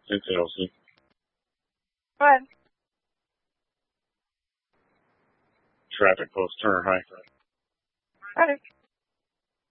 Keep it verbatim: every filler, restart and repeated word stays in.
It's Elsie. What? Traffic post Turner High. Okay.